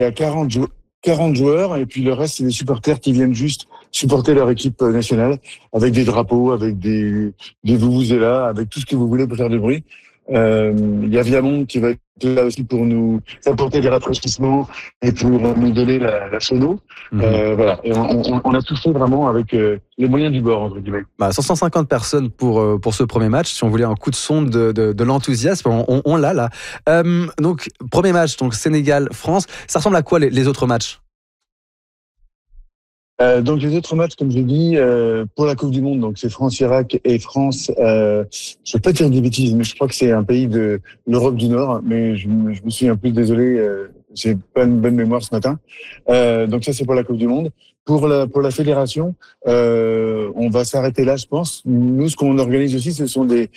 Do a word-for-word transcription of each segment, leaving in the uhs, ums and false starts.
il y a quarante, jou- quarante joueurs et puis le reste, c'est des supporters qui viennent juste supporter leur équipe nationale avec des drapeaux, avec des, des vuvuzelas, avec tout ce que vous voulez pour faire du bruit. Euh, il y a Viamonde qui va être là aussi pour nous apporter des rafraîchissements et pour nous donner la, la sono. Mhm. Euh, voilà. Et on, on, on a tout fait vraiment avec euh, les moyens du bord, entre guillemets. Bah, cent cinquante personnes pour, euh, pour ce premier match. Si on voulait un coup de son de, de, de l'enthousiasme, on, on, on l'a là. Euh, donc, premier match, donc Sénégal-France. Ça ressemble à quoi les, les autres matchs? Euh, donc les autres matchs, comme je dis, euh, pour la Coupe du Monde, donc c'est France-Irak et France. Euh, je ne vais pas dire des bêtises, mais je crois que c'est un pays de l'Europe du Nord. Mais je, me- je me suis un peu désolé, euh, j'ai pas une bonne mémoire ce matin. Euh, donc ça c'est pour la Coupe du Monde. Pour la pour la fédération, euh, on va s'arrêter là, je pense. Nous, ce qu'on organise aussi, ce sont des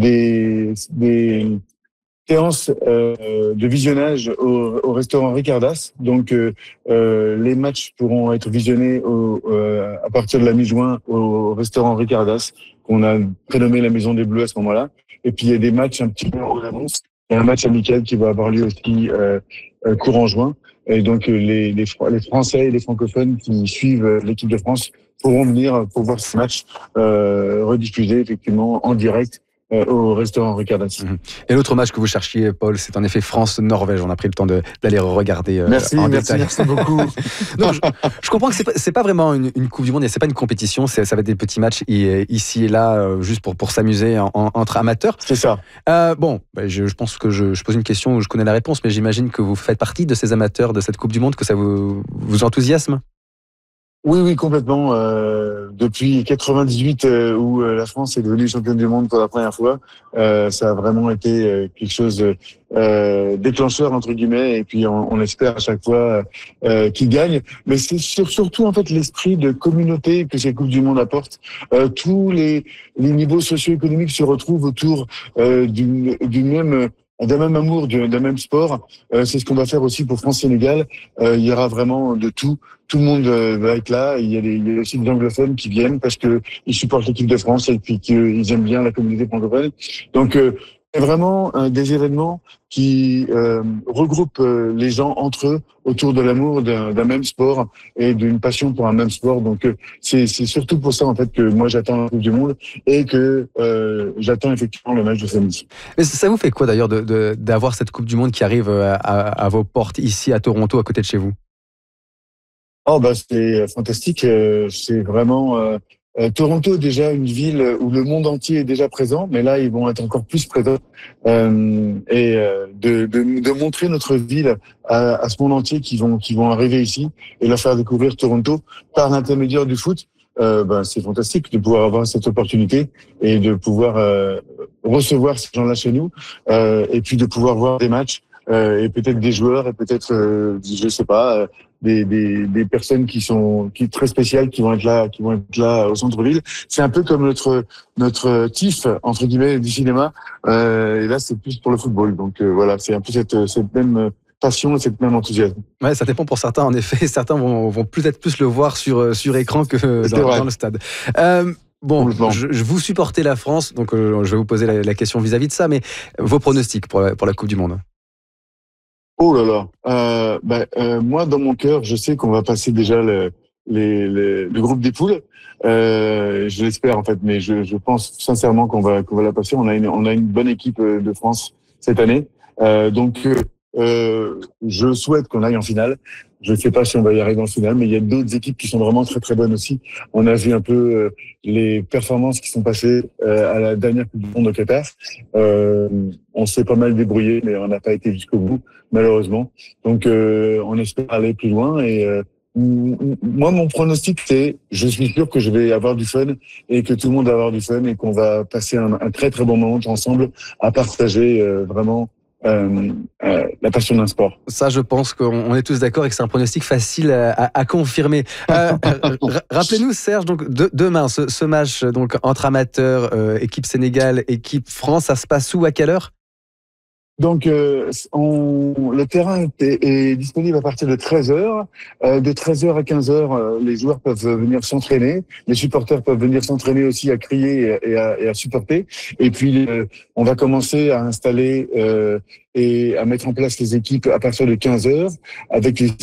des des séance euh, de visionnage au, au restaurant Ricardas. Donc, euh, euh, les matchs pourront être visionnés au, euh, à partir de la mi-juin au restaurant Ricardas, qu'on a prénommé la Maison des Bleus à ce moment-là. Et puis, il y a des matchs un petit peu en avance. Il y a un match amical qui va avoir lieu aussi euh, euh, courant juin. Et donc, euh, les, les, Fr- les Français et les francophones qui suivent euh, l'équipe de France pourront venir pour voir ce match euh, rediffusé effectivement en direct euh, au restaurant Ricardas. Mhm. Et l'autre match que vous cherchiez, Paul, c'est en effet France-Norvège. On a pris le temps de, d'aller regarder euh, Merci, en merci, détail. merci beaucoup. Non, je, je comprends que c'est pas, c'est pas vraiment une, une Coupe du Monde, et c'est pas une compétition, c'est, ça va être des petits matchs i- ici et là, euh, juste pour, pour s'amuser en- en- entre amateurs. C'est ça. Euh, bon, bah, je, je pense que je, je pose une question où je connais la réponse, mais j'imagine que vous faites partie de ces amateurs de cette Coupe du Monde, que ça vous, vous enthousiasme. Oui, oui, complètement. Euh, depuis quatre-vingt-dix-huit, euh, où euh, la France est devenue championne du monde pour la première fois, euh, ça a vraiment été euh, quelque chose de euh, déclencheur entre guillemets. Et puis on, on espère à chaque fois euh, qu'il gagne. Mais c'est sur- surtout en fait l'esprit de communauté que ces coupes du monde apportent. Euh, tous les, les niveaux socio-économiques se retrouvent autour euh, d'une d'une même d'un même amour, d'un d'un même sport. Euh, c'est ce qu'on va faire aussi pour France-Sénégal. Euh, il y aura vraiment de tout. Tout le monde euh, va être là. Il y a, des, il y a aussi des anglophones qui viennent parce que ils supportent l'équipe de France et puis qu'ils aiment bien la communauté francophone. Donc, euh, c'est vraiment euh, des événements qui euh, regroupent euh, les gens entre eux autour de l'amour d'un, d'un même sport et d'une passion pour un même sport. Donc, euh, c'est, c'est surtout pour ça en fait que moi j'attends la Coupe du Monde et que euh, j'attends effectivement le match de samedi. Mais ça vous fait quoi d'ailleurs de, de- d'avoir cette Coupe du Monde qui arrive à, à- à vos portes ici à Toronto, à côté de chez vous? Oh bah c'est fantastique, euh, c'est vraiment euh, euh, Toronto est déjà une ville où le monde entier est déjà présent, mais là ils vont être encore plus présents euh, et euh, de, de, de montrer notre ville à, à ce monde entier qui vont qui vont arriver ici et leur faire découvrir Toronto par l'intermédiaire du foot. Euh, bah, c'est fantastique de pouvoir avoir cette opportunité et de pouvoir euh, recevoir ces gens-là chez nous euh, et puis de pouvoir voir des matchs euh, et peut-être des joueurs et peut-être euh, je sais pas. Euh, des, des, des personnes qui sont qui très spéciales qui vont être là qui vont être là au centre-ville. C'est un peu comme notre notre T I F entre guillemets du cinéma. Euh, et là c'est plus pour le football. Donc euh, voilà, c'est un peu cette cette même passion et cette même enthousiasme. Ouais, ça dépend pour certains, en effet. Certains vont, vont peut-être plus le voir sur, euh, sur écran que C'est dans, vrai. dans le stade. Euh, bon, Complètement. je, je vous supportez la France, donc euh, je vais vous poser la, la question vis-à-vis de ça, mais vos pronostics pour la, pour la Coupe du Monde? Oh là là. Euh, bah, euh, moi, dans mon cœur, je sais qu'on va passer déjà le, les, les- le groupe des poules. Euh, je l'espère en fait, mais je, je pense sincèrement qu'on va qu'on va la passer. On a une on a une bonne équipe euh, de France cette année. Euh, donc, euh, euh, je souhaite qu'on aille en finale. Je ne sais pas si on va y arriver en finale, mais il y a d'autres équipes qui sont vraiment très très bonnes aussi. On a vu un peu euh, les performances qui sont passées euh, à la dernière Coupe du Monde au Qatar. Euh, on s'est pas mal débrouillé, mais on n'a pas été jusqu'au bout malheureusement. Donc, euh, on espère aller plus loin. Et euh, m- m- moi, mon pronostic, c'est, je suis sûr que je vais avoir du fun et que tout le monde va avoir du fun et qu'on va passer un, un très très bon moment ensemble à partager euh, vraiment euh, euh, la passion d'un sport. Ça, je pense qu'on on est tous d'accord et que c'est un pronostic facile à, à- à confirmer. Euh, euh, ra- rappelez-nous, Serge, donc de- demain, ce, ce match donc entre amateurs, euh, équipe Sénégal, équipe France, ça se passe où, à quelle heure? Donc, euh, on, le terrain est, est disponible à partir de treize heures. Euh, de treize heures à quinze heures, euh, les joueurs peuvent venir s'entraîner. Les supporters peuvent venir s'entraîner aussi à crier et à, et à supporter. Et puis, euh, on va commencer à installer euh, et à mettre en place les équipes à partir de quinze heures avec les